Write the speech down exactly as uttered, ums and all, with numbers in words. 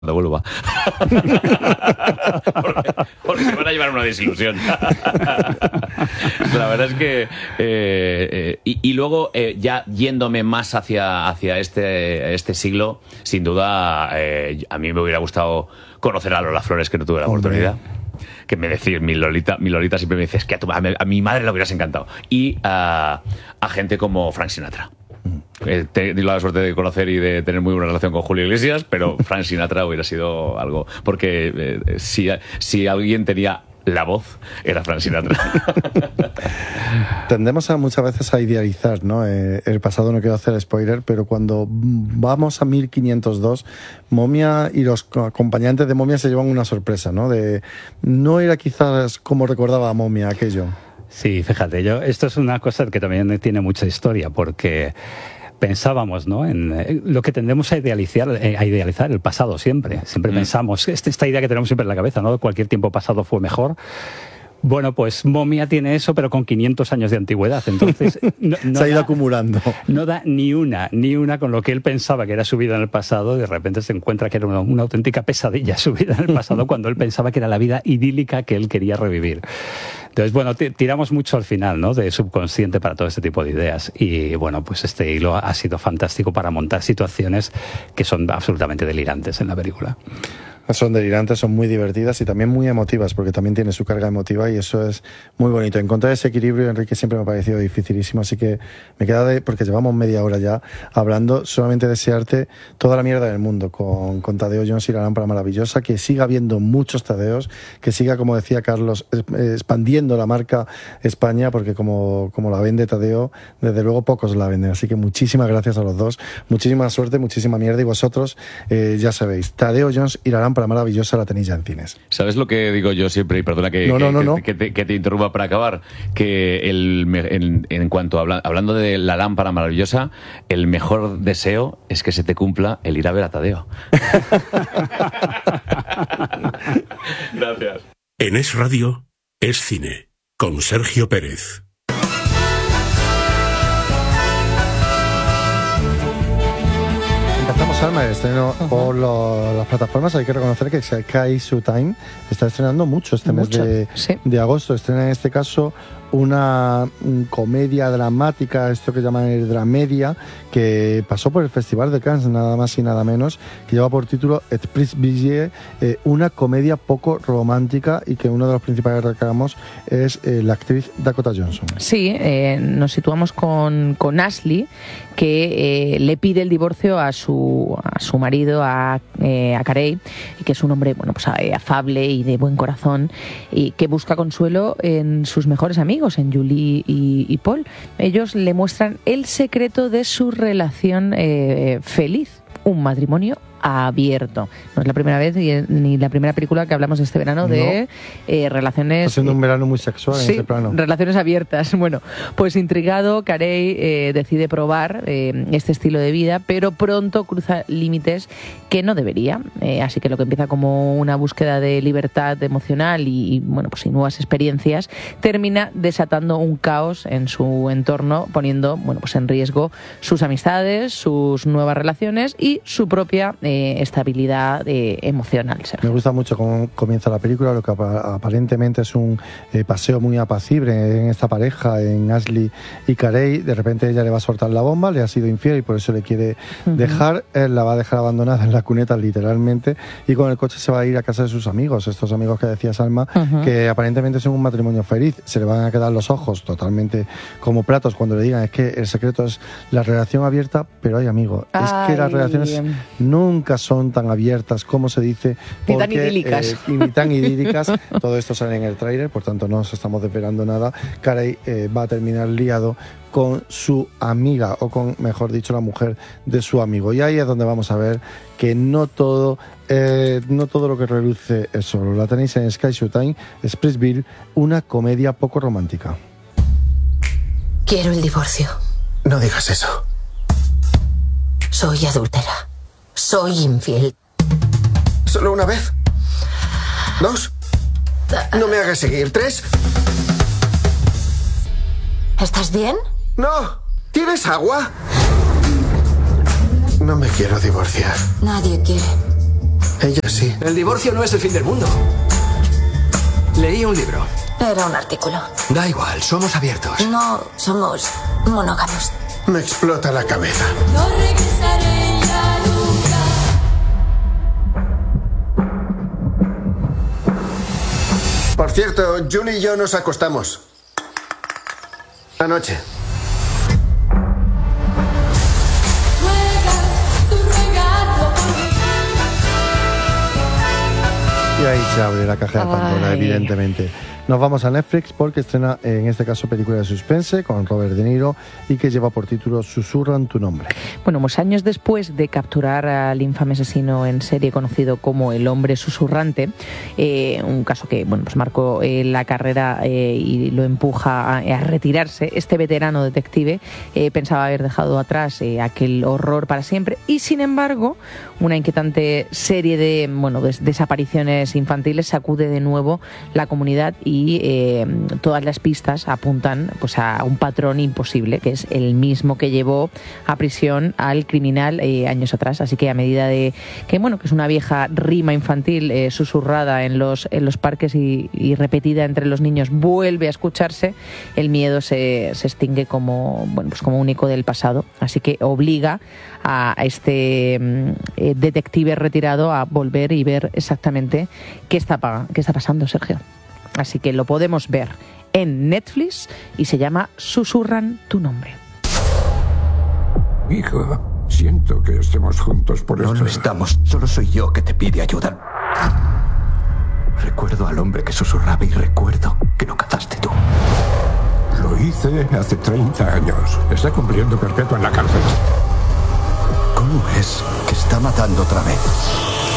cuando vuelva. porque, porque se van a llevar una desilusión. La verdad es que... Eh, eh, y, y luego, eh, ya yéndome más hacia, hacia este, este siglo, sin duda, eh, a mí me hubiera gustado conocer a Lola Flores, que no tuve la Hombre. oportunidad. Que me decís, mi Lolita, mi Lolita siempre me dice, es que a, tu, a, a mi madre le hubieras encantado. Y a, a gente como Frank Sinatra. Eh, te di la suerte de conocer y de tener muy buena relación con Julio Iglesias, pero Frank Sinatra hubiera sido algo, porque eh, si, si alguien tenía la voz, era Frank Sinatra. Tendemos a muchas veces a idealizar, ¿no? Eh, el pasado, no quiero hacer spoiler, pero cuando vamos a mil quinientos dos, Momia y los acompañantes de Momia se llevan una sorpresa, ¿no? De no era quizás como recordaba a Momia aquello. Sí, fíjate, yo esto es una cosa que también tiene mucha historia, porque pensábamos, ¿no?, en eh, lo que tendemos a idealizar, eh, a idealizar el pasado siempre. Siempre mm. pensamos, esta, esta idea que tenemos siempre en la cabeza, ¿no?, cualquier tiempo pasado fue mejor. Bueno, pues Momia tiene eso, pero con quinientos años de antigüedad. Entonces no, no se ha ido da, acumulando. No da ni una, ni una con lo que él pensaba que era su vida en el pasado. De repente se encuentra que era una, una auténtica pesadilla su vida en el pasado, cuando él pensaba que era la vida idílica que él quería revivir. Entonces, bueno, tiramos mucho al final, ¿no?, de subconsciente para todo este tipo de ideas. Y bueno, pues este hilo ha sido fantástico para montar situaciones que son absolutamente delirantes en la película. Son delirantes, son muy divertidas y también muy emotivas, porque también tiene su carga emotiva y eso es muy bonito. Encontrar ese equilibrio, Enrique, siempre me ha parecido dificilísimo, así que me queda de, porque llevamos media hora ya hablando, solamente desearte toda la mierda del mundo con, con Tadeo Jones y la lámpara maravillosa, que siga habiendo muchos Tadeos, que siga, como decía Carlos, expandiendo la marca España, porque como, como la vende Tadeo, desde luego pocos la venden. Así que muchísimas gracias a los dos, muchísima suerte, muchísima mierda, y vosotros, eh, ya sabéis, Tadeo Jones y la lámpara maravillosa la tenéis ya en cines. ¿Sabes lo que digo yo siempre? Y perdona que, no, que, no, no, que, no. que, te, que te interrumpa para acabar. Que el, en, en cuanto a habla, hablando de la lámpara maravillosa, el mejor deseo es que se te cumpla el ir a ver a Tadeo. Gracias. En Es Radio, Es Cine, con Sergio Pérez. Empezamos, Alma, el estreno uh-huh. por lo, las plataformas. Hay que reconocer que Sky Showtime está estrenando mucho este mucho, mes de, sí. de agosto. Estrena en este caso una um, comedia dramática, esto que llaman el dramedia, que pasó por el Festival de Cannes, nada más y nada menos, que lleva por título Esprit Billet, eh, una comedia poco romántica, y que uno de los principales reclamos es eh, la actriz Dakota Johnson. Sí, eh, nos situamos con, con Ashley, que eh, le pide el divorcio a su, a su marido, a, eh, a Carey, que es un hombre, bueno, pues afable y de buen corazón, y que busca consuelo en sus mejores amigos, en Julie y, y Paul. Ellos le muestran el secreto de su relación eh, feliz, un matrimonio abierto. No es la primera vez ni la primera película que hablamos este verano de no. eh, relaciones... Está siendo un verano muy sexual en sí, ese plano. Relaciones abiertas. Bueno, pues intrigado, Carey eh, decide probar eh, este estilo de vida, pero pronto cruza límites que no debería. Eh, así que lo que empieza como una búsqueda de libertad emocional y, y bueno, pues y nuevas experiencias, termina desatando un caos en su entorno, poniendo, bueno, pues en riesgo sus amistades, sus nuevas relaciones y su propia eh, estabilidad eh, emocional. Sergio. Me gusta mucho cómo comienza la película, lo que aparentemente es un eh, paseo muy apacible en esta pareja, en Ashley y Carey. De repente ella le va a soltar la bomba, le ha sido infiel y por eso le quiere uh-huh. dejar. Él la va a dejar abandonada en la cuneta, literalmente, y con el coche se va a ir a casa de sus amigos, estos amigos que decía Salma, uh-huh. que aparentemente son un matrimonio feliz. Se le van a quedar los ojos totalmente como platos cuando le digan, es que el secreto es la relación abierta, pero hay amigos, Ay. es que las relaciones nunca son tan abiertas como se dice, porque, ni tan idílicas, eh, y ni tan idílicas. Todo esto sale en el tráiler, por tanto no nos estamos desvelando nada. Carey eh, va a terminar liado con su amiga, o con, mejor dicho, la mujer de su amigo, y ahí es donde vamos a ver que no todo eh, no todo lo que reluce es solo. La tenéis en Sky Showtime, Splitsville, una comedia poco romántica. Quiero el divorcio. No digas eso. Soy adúltera. Soy infiel. ¿Solo una vez? ¿Dos? No me hagas seguir. ¿Tres? ¿Estás bien? No. ¿Tienes agua? No me quiero divorciar. Nadie quiere. Ella sí. El divorcio no es el fin del mundo. Leí un libro. Era un artículo. Da igual, somos abiertos. No somos monógamos. Me explota la cabeza. No regresaré ya nunca. Por cierto, Julie y yo nos acostamos. Anoche. Y ahí se abre la caja de Pandora, Ay. evidentemente. Nos vamos a Netflix porque estrena, en este caso, película de suspense con Robert De Niro y que lleva por título Susurran tu nombre. Bueno, pues años después de capturar al infame asesino en serie conocido como el hombre susurrante, eh, un caso que bueno, pues marcó eh, la carrera eh, y lo empuja a, a retirarse, este veterano detective eh, pensaba haber dejado atrás eh, aquel horror para siempre y, sin embargo, una inquietante serie de bueno, des- desapariciones infantiles sacude de nuevo la comunidad y eh, todas las pistas apuntan pues, a un patrón imposible, que es el mismo que llevó a prisión al criminal eh, años atrás. Así que a medida de que bueno que es una vieja rima infantil eh, susurrada en los, en los parques y, y repetida entre los niños vuelve a escucharse, el miedo se, se extingue como, bueno, pues como un eco del pasado. Así que obliga a este eh, detective retirado a volver y ver exactamente qué está, pa- qué está pasando, Sergio. Así que lo podemos ver en Netflix y se llama Susurran tu nombre. Hijo, siento que estemos juntos por esto. No lo estamos, solo soy yo que te pide ayuda. Recuerdo al hombre que susurraba y recuerdo que lo cazaste tú. Lo hice hace treinta años. Está cumpliendo perpetua en la cárcel. ¿Cómo es que está matando otra vez?